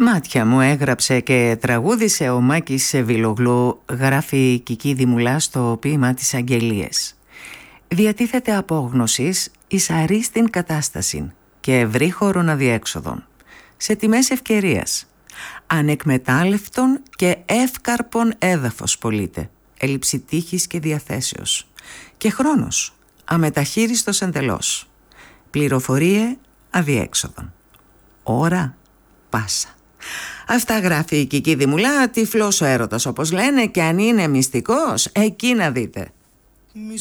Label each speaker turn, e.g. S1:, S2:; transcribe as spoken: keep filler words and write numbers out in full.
S1: Μάτια μου έγραψε και τραγούδισε ο Μάκης Σεβιλογλού, γράφει η Κική Δημουλά στο ποίημα της Αγγελίες. Διατίθεται απόγνωσης εις αρίστην κατάστασιν και ευρύχωρον αδιέξοδον, σε τιμές ευκαιρίας, ανεκμετάλλευτον και εύκαρπον έδαφος πωλείται, έλλειψη τύχης και διαθέσεως, και χρόνος αμεταχείριστος εντελώς, πληροφορίε αδιέξοδον, ώρα πάσα. Αυτά γράφει η Κική Δημουλά, τυφλός ο έρωτας όπως λένε, και αν είναι μυστικός, εκεί να δείτε.